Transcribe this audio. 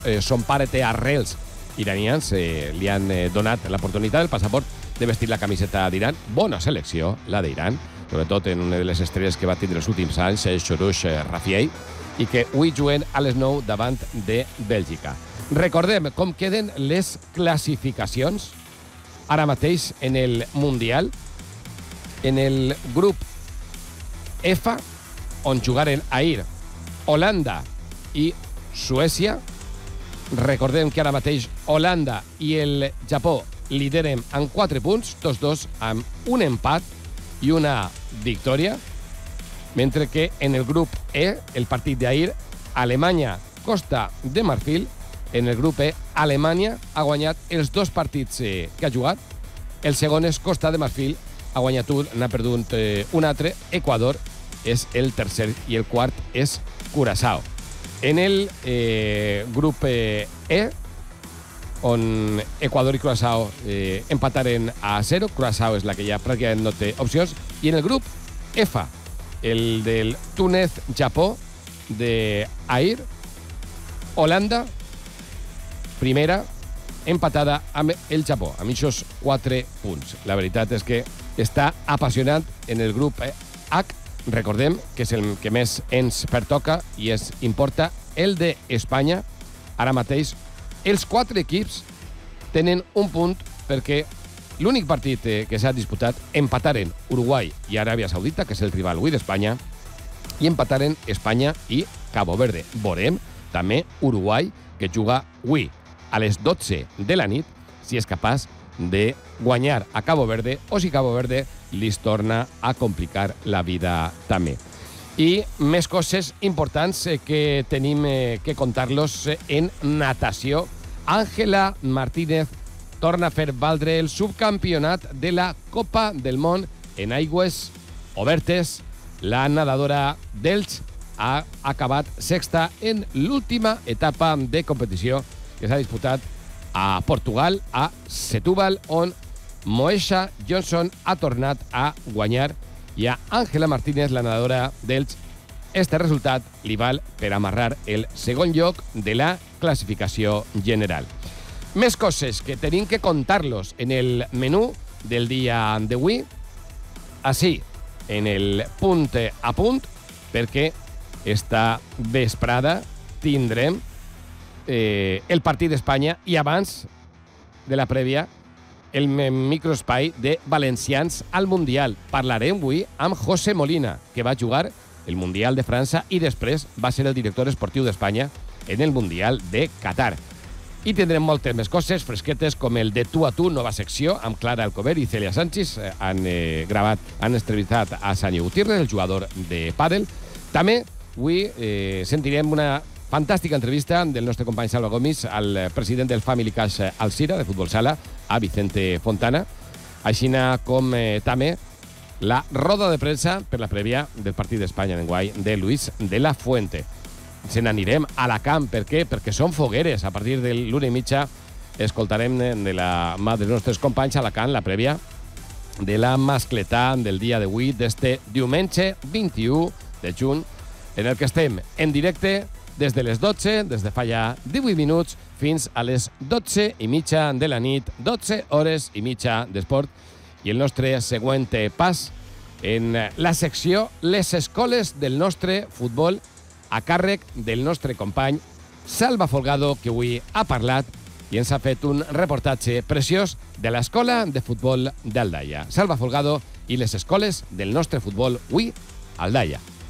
son pare té arrels iranians, li han donat l'oportunitat, el passaport, de vestir la camiseta d'Iran. Bona selecció, la d'Iran, sobretot en una de les estrelles que va tindre els últims anys, Shoroosh Rafiei, i que avui juguen a les 9 davant de Bèlgica. Recordem com queden les classificacions ara mateix en el Mundial. En el grup F, on jugaren ahir Holanda i Suècia. Recordem que ara mateix Holanda i el Japó lideren amb 4 punts, tots dos amb un empat i una victòria, mentre que en el grup E, el partit d'ahir, Alemanya, Costa de Marfil. En el grup E, Alemanya ha guanyat els 2 partits que ha jugat. El segon és Costa de Marfil, ha guanyat un, n'ha perdut un altre. Equador és el tercer i el quart és Curaçao. En el grup E, on Equador i Curaçao empataren a 0. Curaçao és la que ja pràcticament no té opcions. I en el grup F, el del Túnez-Japó d'ahir, Holanda, primera, empatada amb el Japó, amb aquests 4 punts. La veritat és que està apassionant en el grup H. Recordem que és el que més ens pertoca i es importa, el d'Espanya. Ara mateix, els 4 equips tenen un punt perquè l'únic partit que s'ha disputat, empataren Uruguai i Aràbia Saudita, que és el rival avui d'Espanya, i empataren Espanya i Cabo Verde. Veurem també Uruguai, que juga avui a les 12 de la nit, si és capaç de guanyar a Cabo Verde o si Cabo Verde li torna a complicar la vida també. I més coses importants que tenim que contar-los en natació. Àngela Martínez torna a fer valdre el subcampionat de la Copa del Món en aigües obertes. La nadadora d'Elx ha acabat sexta en l'última etapa de competició que s'ha disputat a Portugal, a Setúbal, on Moesha Johnson ha tornat a guanyar, i a Àngela Martínez, la nadadora d'Elx, este resultat li val per amarrar el segon lloc de la classificació general. Més coses que tenim que contar-los en el menú del dia d'avui, així, en el punt a punt, perquè esta vesprada tindrem el partit d'Espanya i abans de la prèvia el microespai de valencians al Mundial. Parlarem avui amb José Molina, que va jugar el Mundial de França i després va ser el director esportiu d'Espanya en el Mundial de Qatar. I tindrem moltes més coses fresquetes, com el de Tu a Tu, nova secció, amb Clara Alcover i Celia Sánchez. Han entrevistat a Sanyo Gutiérrez, el jugador de pàdel. També avui sentirem una fantàstica entrevista del nostre company Salva Gomis al president del Family Cash Alzira, de Futbol Sala, a Vicente Fontana, així com també la roda de premsa per la prèvia del partit d'Espanya d'enguany de Luis de la Fuente. Se n'anirem a la camp. Per què? Perquè són fogueres. A partir de l'1:30 escoltarem de la mà dels nostres companys a la camp la prèvia de la mascletà del dia d'avui, d'este diumenge 21 de juny, en el que estem en directe des de les 12, des de fa ja 18 minuts, fins a les 12:30 de la nit, 12 hores i mitja d'esport, i el nostre següent pas en la secció Les escoles del nostre futbol, a càrrec del nostre company Salva Folgado, que avui ha parlat i ens ha fet un reportatge preciós de l'escola de futbol d'Aldaia. Salva Folgado i les escoles del nostre futbol avui a Aldaia.